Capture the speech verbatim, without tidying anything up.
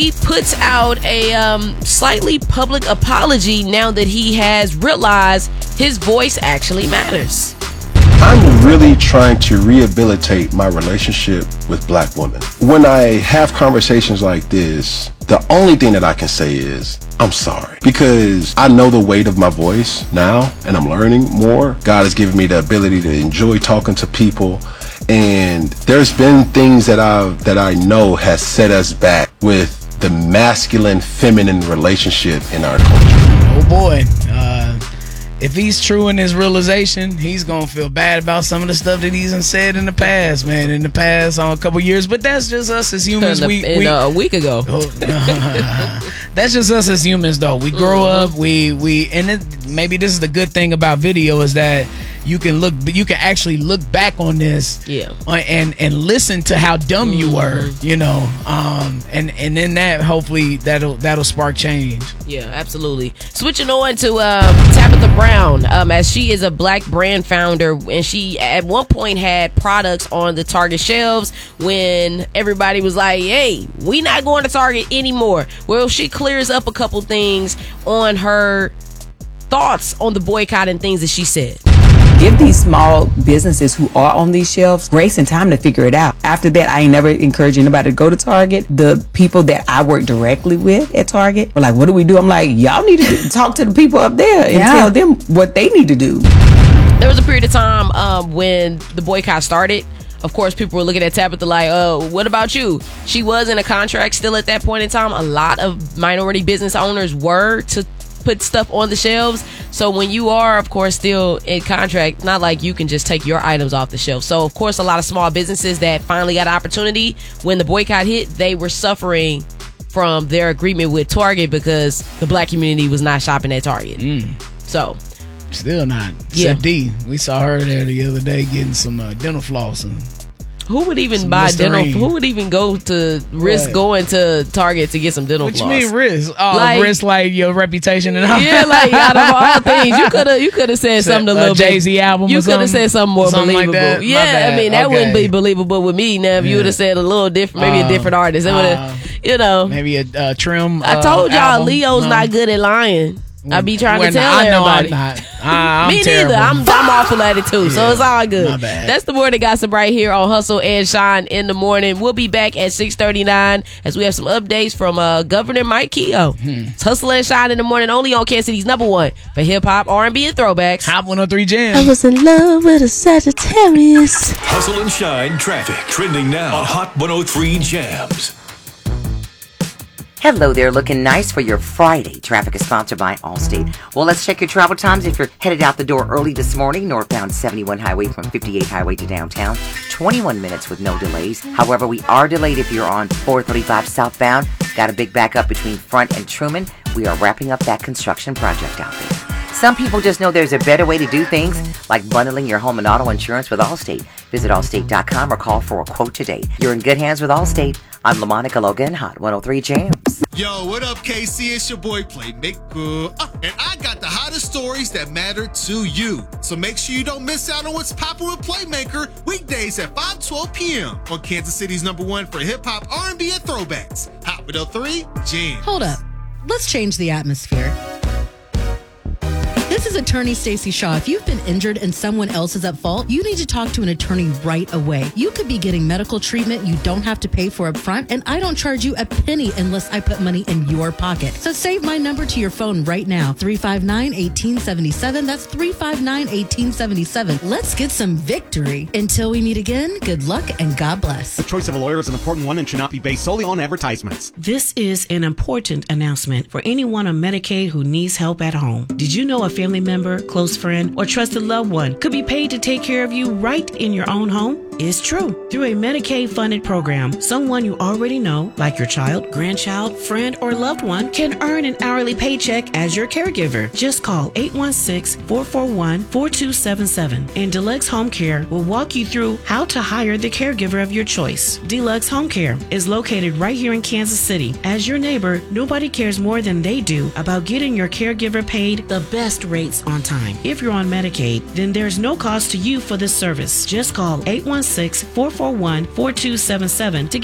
He puts out a um, slightly public apology now that he has realized his voice actually matters. I'm really trying to rehabilitate my relationship with black women. When I have conversations like this, the only thing that I can say is, I'm sorry. Because I know the weight of my voice now, and I'm learning more. God has given me the ability to enjoy talking to people. And there's been things that I that I know has set us back with the masculine-feminine relationship in our culture. Oh boy. Uh, if he's true in his realization, he's going to feel bad about some of the stuff that he's said in the past, man. In the past, on a couple years. But that's just us as humans. In, we, in, we, uh, a week ago. That's just us as humans, though. We grow mm-hmm. up, we, we and it, maybe this is the good thing about video is that you can look, you can actually look back on this, yeah, and and listen to how dumb mm-hmm. you were, you know, um, and and then that hopefully that'll that'll spark change. Yeah, absolutely. Switching on to uh, Tabitha Brown, um, as she is a black brand founder, and she at one point had products on the Target shelves when everybody was like, "Hey, we not going to Target anymore." Well, she clears up a couple things on her thoughts on the boycott and things that she said. Give these small businesses who are on these shelves grace and time to figure it out. After that, I ain't never encourage anybody to go to Target. The people that I work directly with at Target were like, what do we do? I'm like, y'all need to talk to the people up there and yeah. tell them what they need to do. There was a period of time um, when the boycott started. Of course, people were looking at Tabitha like, oh, what about you? She was in a contract still at that point in time. A lot of minority business owners were to put stuff on the shelves. So when you are, of course, still in contract, not like you can just take your items off the shelf. So, of course, a lot of small businesses that finally got an opportunity when the boycott hit, they were suffering from their agreement with Target because the black community was not shopping at Target. Mm. So... Still not. Yeah. Except D. We saw her there the other day getting some uh, dental floss. And who would even buy Listerine. dental? Who would even go to risk what? going to Target to get some dental what floss? What you mean risk? Oh, like, risk like your reputation and all. Yeah, like out of all things, you could have you could have said something a little Jay-Z bit. album. You could have said something more something believable. Like yeah, I mean that okay. wouldn't be believable with me. Now, if yeah. you would have said a little different, maybe uh, a different artist, it would have, uh, you know, maybe a uh, trim. I told uh, y'all, album. Leo's no. not good at lying. I be trying when to tell I know everybody. I'm not. I, I'm Me terrible. neither. I'm, I'm awful at it too, yeah, so it's all good. My bad. That's the Morning Gossip right here on Hustle and Shine in the morning. We'll be back at six thirty-nine as we have some updates from uh, Governor Mike Keogh. Hmm. It's Hustle and Shine in the morning, only on Kansas City's number one for hip hop, R and B, and throwbacks. Hot one oh three Jams. I was in love with a Sagittarius. Hustle and Shine traffic trending now on Hot one oh three Jams. Hello there, looking nice for your Friday. Traffic is sponsored by Allstate. Well, let's check your travel times. If you're headed out the door early this morning, northbound seventy-one Highway from fifty-eight Highway to downtown, twenty-one minutes with no delays. However, we are delayed if you're on four thirty-five southbound. Got a big backup between Front and Truman. We are wrapping up that construction project out there. Some people just know there's a better way to do things, like bundling your home and auto insurance with Allstate. Visit allstate dot com or call for a quote today. You're in good hands with Allstate. I'm LaMonica Logan, Hot one oh three Jams. Yo, what up, K C? It's your boy, Playmaker. Uh, and I got the hottest stories that matter to you. So make sure you don't miss out on what's popping with Playmaker weekdays at five twelve p.m. on Kansas City's number one for hip-hop, R and B, and throwbacks. Hot one oh three Jams. Hold up. Let's change the atmosphere. This is attorney Stacey Shaw. If you've been injured and someone else is at fault, you need to talk to an attorney right away. You could be getting medical treatment you don't have to pay for up front, and I don't charge you a penny unless I put money in your pocket. So save my number to your phone right now, three five nine, one eight seven seven. That's three five nine, one eight seven seven. Let's get some victory. Until we meet again, good luck and God bless. The choice of a lawyer is an important one and should not be based solely on advertisements. This is an important announcement for anyone on Medicaid who needs help at home. Did you know a family member, close friend, or trusted loved one could be paid to take care of you right in your own home? It's true. Through a Medicaid-funded program, someone you already know, like your child, grandchild, friend, or loved one, can earn an hourly paycheck as your caregiver. Just call eight one six, four four one, four two seven seven, and Deluxe Home Care will walk you through how to hire the caregiver of your choice. Deluxe Home Care is located right here in Kansas City. As your neighbor, nobody cares more than they do about getting your caregiver paid the best rates on time. If you're on Medicaid, then there's no cost to you for this service. Just call eight one six, four four one, four two seven seven to